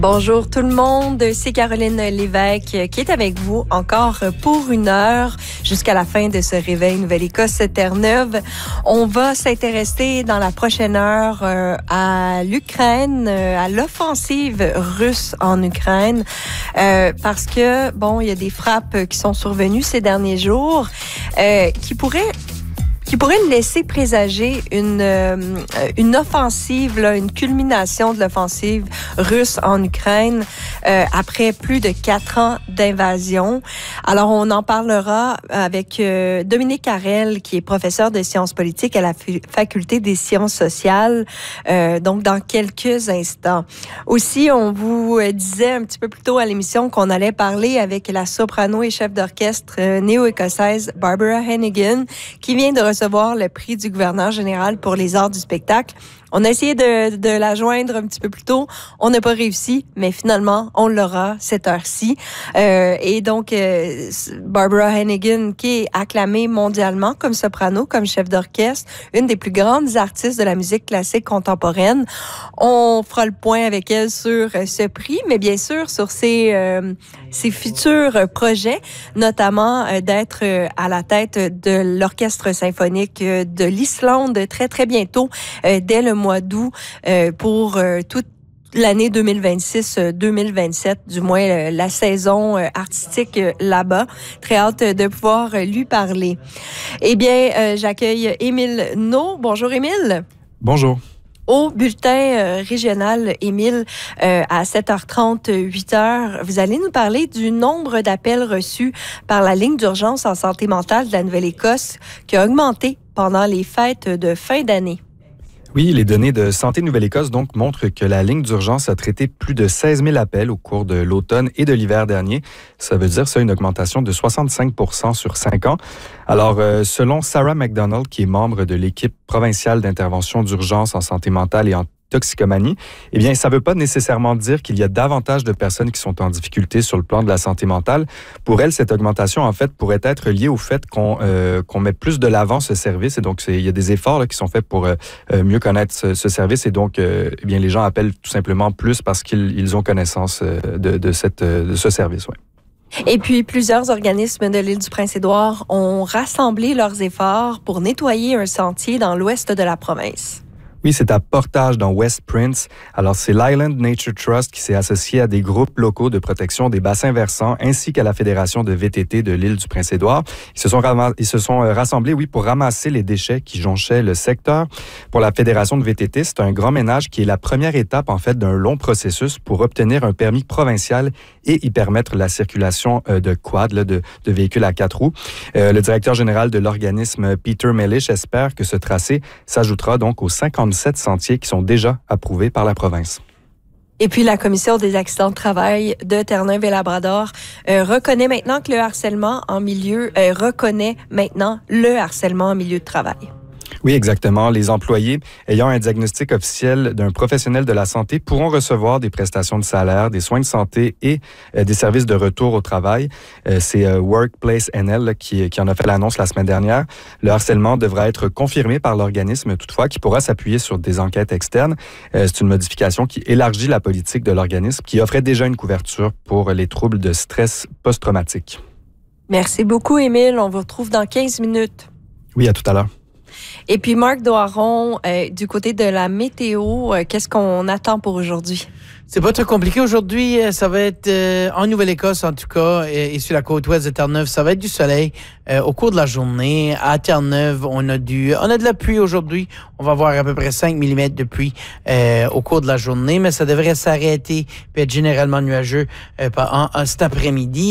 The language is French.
Bonjour tout le monde, c'est Caroline Lévesque qui est avec vous encore pour 1 heure jusqu'à la fin de ce réveil Nouvelle-Écosse Terre-Neuve. On va s'intéresser dans la prochaine heure à l'Ukraine, à l'offensive russe en Ukraine, parce que il y a des frappes qui sont survenues ces derniers jours qui pourraient laisser présager une offensive, une culmination de l'offensive russe en Ukraine après plus de 4 ans d'invasion. Alors, on en parlera avec Dominique Harel, qui est professeur de sciences politiques à la Faculté des sciences sociales, donc dans quelques instants. Aussi, on vous disait un petit peu plus tôt à l'émission qu'on allait parler avec la soprano et chef d'orchestre néo-écossaise Barbara Hannigan, qui vient de recevoir le prix du gouverneur général pour les arts du spectacle. On a essayé de la joindre un petit peu plus tôt. On n'a pas réussi, mais finalement, on l'aura cette heure-ci. Et donc, Barbara Hannigan, qui est acclamée mondialement comme soprano, comme chef d'orchestre, une des plus grandes artistes de la musique classique contemporaine. On fera le point avec elle sur ce prix, mais bien sûr sur ses futurs projets, notamment d'être à la tête de l'Orchestre symphonique de l'Islande très, très bientôt, dès le mois d'août, pour toute l'année 2026-2027, du moins la saison artistique là-bas. Très hâte de pouvoir lui parler. Eh bien, j'accueille Émile Naud. Bonjour Émile. Bonjour. Au bulletin régional, Émile, à 7h30, 8h, vous allez nous parler du nombre d'appels reçus par la ligne d'urgence en santé mentale de la Nouvelle-Écosse qui a augmenté pendant les fêtes de fin d'année. Oui, les données de Santé Nouvelle-Écosse donc montrent que la ligne d'urgence a traité plus de 16 000 appels au cours de l'automne et de l'hiver dernier. Ça veut dire une augmentation de 65 % sur 5 ans. Alors, selon Sarah McDonald, qui est membre de l'équipe provinciale d'intervention d'urgence en santé mentale et en toxicomanie, eh bien, ça ne veut pas nécessairement dire qu'il y a davantage de personnes qui sont en difficulté sur le plan de la santé mentale. Pour elle, cette augmentation, en fait, pourrait être liée au fait qu'on met plus de l'avant ce service. Et donc, il y a des efforts qui sont faits pour mieux connaître ce service. Et donc, eh bien, les gens appellent tout simplement plus parce qu'ils ont connaissance de ce service. Ouais. Et puis, plusieurs organismes de l'île du Prince-Édouard ont rassemblé leurs efforts pour nettoyer un sentier dans l'ouest de la province. Oui, c'est à Portage, dans West Prince. Alors, c'est l'Island Nature Trust qui s'est associé à des groupes locaux de protection des bassins versants ainsi qu'à la Fédération de VTT de l'île du Prince-Édouard. Ils se sont rassemblés, pour ramasser les déchets qui jonchaient le secteur. Pour la Fédération de VTT, c'est un grand ménage qui est la première étape, en fait, d'un long processus pour obtenir un permis provincial et y permettre la circulation de quad, de véhicules à 4 roues. Le directeur général de l'organisme, Peter Mellish, espère que ce tracé s'ajoutera donc aux 57 sentiers qui sont déjà approuvés par la province. Et puis, la Commission des accidents de travail de Terre-Neuve et Labrador reconnaît maintenant le harcèlement en milieu de travail. Oui, exactement. Les employés ayant un diagnostic officiel d'un professionnel de la santé pourront recevoir des prestations de salaire, des soins de santé et des services de retour au travail. C'est Workplace NL qui en a fait l'annonce la semaine dernière. Le harcèlement devra être confirmé par l'organisme, toutefois, qui pourra s'appuyer sur des enquêtes externes. C'est une modification qui élargit la politique de l'organisme, qui offrait déjà une couverture pour les troubles de stress post-traumatique. Merci beaucoup, Émile. On vous retrouve dans 15 minutes. Oui, à tout à l'heure. Et puis, Marc Doiron, du côté de la météo, qu'est-ce qu'on attend pour aujourd'hui? C'est pas très compliqué aujourd'hui. Ça va être en Nouvelle-Écosse, en tout cas, et sur la côte ouest de Terre-Neuve, ça va être du soleil au cours de la journée. À Terre-Neuve, on a de la pluie aujourd'hui. On va avoir à peu près 5 mm de pluie au cours de la journée, mais ça devrait s'arrêter et être généralement nuageux cet après-midi.